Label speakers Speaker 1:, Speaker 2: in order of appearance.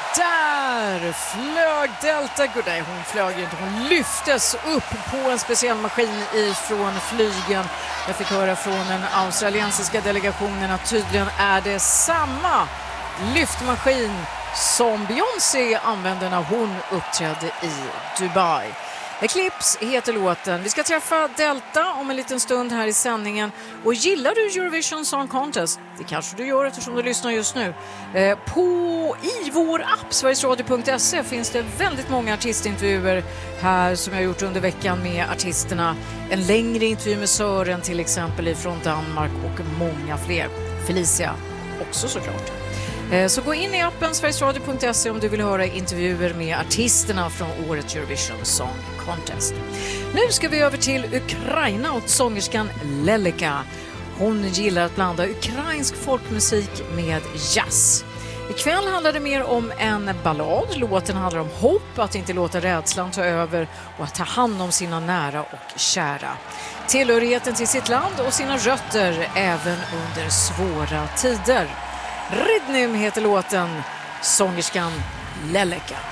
Speaker 1: Där flög Delta Good. Nej, hon flög inte. Hon lyftes upp på en speciell maskin ifrån flygen. Jag fick höra från den australiensiska delegationen att tydligen är det samma lyftmaskin som Beyoncé använde när hon uppträdde i Dubai. Eclipse heter låten. Vi ska träffa Delta om en liten stund här i sändningen. Och gillar du Eurovision Song Contest? Det kanske du gör eftersom du lyssnar just nu. I vår app sverigesradio.se finns det väldigt många artistintervjuer här som jag har gjort under veckan med artisterna. En längre intervju med Sören till exempel från Danmark och många fler. Felicia också såklart. Så gå in i appen sverigesradio.se om du vill höra intervjuer med artisterna från årets Eurovision Song Contest. Nu ska vi över till Ukraina och sångerskan Leleka. Hon gillar att blanda ukrainsk folkmusik med jazz. Ikväll handlar det mer om en ballad. Låten handlar om hopp, att inte låta rädslan ta över och att ta hand om sina nära och kära. Tillhörigheten till sitt land och sina rötter även under svåra tider. Ridnim heter låten, sångerskan Leleka.